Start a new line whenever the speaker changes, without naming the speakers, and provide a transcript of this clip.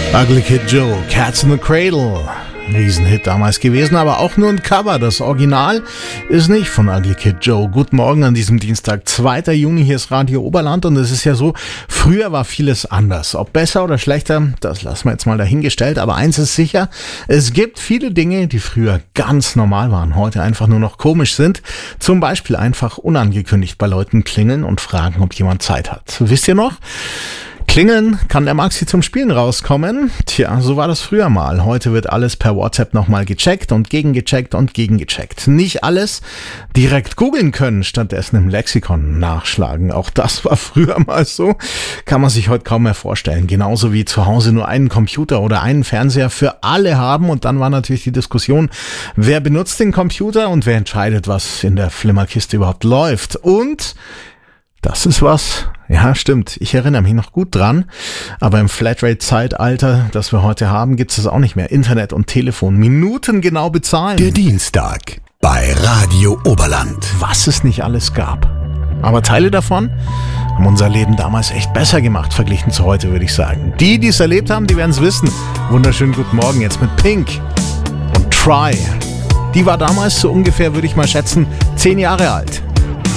Ugly Kid Joe, Cats in the Cradle. Riesenhit damals gewesen, aber auch nur ein Cover. Das Original ist nicht von Ugly Kid Joe. Guten Morgen an diesem Dienstag, 2. Juni, hier ist Radio Oberland und es ist ja so, früher war vieles anders. Ob besser oder schlechter, das lassen wir jetzt mal dahingestellt, aber eins ist sicher, es gibt viele Dinge, die früher ganz normal waren, heute einfach nur noch komisch sind. Zum Beispiel einfach unangekündigt bei Leuten klingeln und fragen, ob jemand Zeit hat. Wisst ihr noch? Klingeln, kann der Maxi zum Spielen rauskommen? Tja, so war das früher mal. Heute wird alles per WhatsApp nochmal gecheckt und gegengecheckt und gegengecheckt. Nicht alles direkt googeln können, stattdessen im Lexikon nachschlagen. Auch das war früher mal so. Kann man sich heute kaum mehr vorstellen. Genauso wie zu Hause nur einen Computer oder einen Fernseher für alle haben. Und dann war natürlich die Diskussion, wer benutzt den Computer und wer entscheidet, was in der Flimmerkiste überhaupt läuft. Und das ist was, ja stimmt, ich erinnere mich noch gut dran, aber im Flatrate-Zeitalter, das wir heute haben, gibt es das auch nicht mehr. Internet und Telefon minutengenau bezahlen.
Der Dienstag bei Radio Oberland.
Was es nicht alles gab. Aber Teile davon haben unser Leben damals echt besser gemacht, verglichen zu heute, würde ich sagen. Die es erlebt haben, die werden es wissen. Wunderschönen guten Morgen jetzt mit Pink und Try. Die war damals so ungefähr, würde ich mal schätzen, 10 Jahre alt.